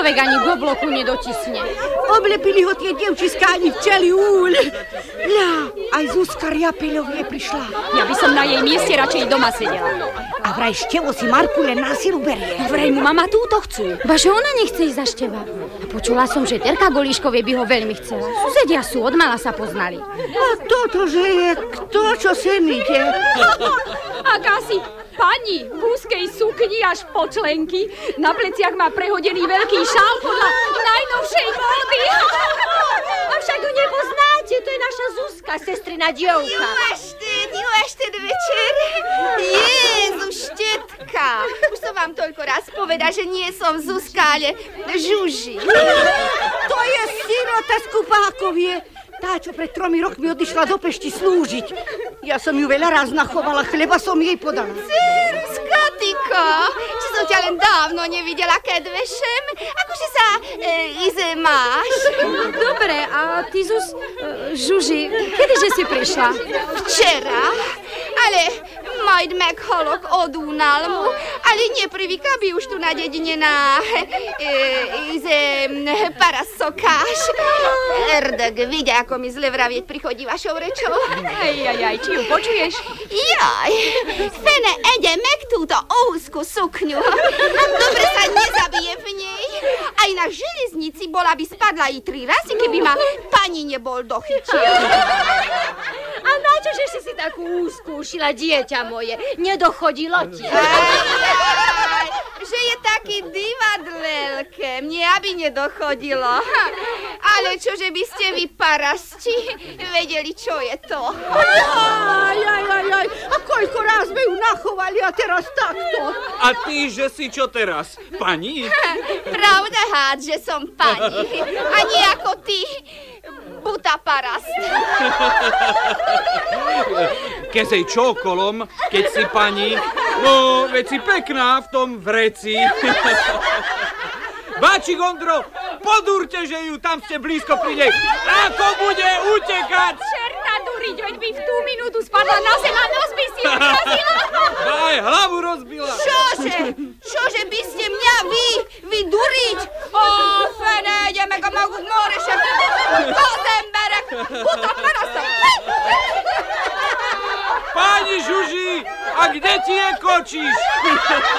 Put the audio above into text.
človek ani do bloku nedotisne. Oblepili ho tie dievčiská ani včeli úľ. Ľa, aj Zuzka Riapeľovie prišla. Ja by som na jej mieste radšej doma sedela. A vraj Števo si Marku len na silu berie. Vraj mu mama túto chcú. Baže ona nechce ísť za Števa. A počula som, že Terka Golíškovej by ho veľmi chcela. Susedia sú, odmala sa poznali. A toto, že je kto, čo sem ide? Akási pani v úzkej sukni až po členky. Na pleciach má prehodený veľký šál podľa najnovšej módy. Avšak ju nepoznáte, to je naša Zuzka, sestrina dievka. Juašten večer. Jezu, Štetka. Už som vám toľko raz povedal, že nie som Zuzka, ale Žuži. To je sirota z Kupákovie. Tá, čo pred 3 rokmi odišla do Pešti slúžiť. Ja som ju veľa raz nachovala, chleba som jej podala. Ceruska, tyko, či som ťa len dávno nevidela, keď vešem. Akože sa máš? Dobre, a ty Žuži, kedyže si prišla? Včera, ale majd meghalok odúnal mu, ale neprivíka by už tu na dedine na paraszokáš. Erdek, vidia, ako mi zle vravieť prichodí vašou rečou. Aj, či ju počuješ? Jaj, fene ede meg túto úzku sukňu. Dobre sa nezabije v nej. Aj na železnici bola by spadla i 3 razy, keby ma pani nebol dochytil. A načože si takú úzku ušila, dieťa moje? Nedochodilo ti? Že je taký divadlelke, mne aby nedochodilo. Ale čože by ste vy parasti vedeli, čo je to? Aj. A koľko raz sme ju nachovali a teraz takto? A ty, že si čo teraz? Pani? Pravda hád, že som pani. A nie ako ty, buta parast. Kezej čokolom, keď si pani, no, veď si pekná v tom vreci. Báčik Ondro, podúrte, že ju tam ste blízko pri nej. Ako bude utekať? Čerta duriť, veď by v tú minútu spadla na zem a nos by si rozbila. Aj hlavu rozbila. Čože by ste mňa vy duriť? O, fene, ideme go mogu moreše. Gozemberek, buta parasta. Pani Žuži, a kde ti je kočiš?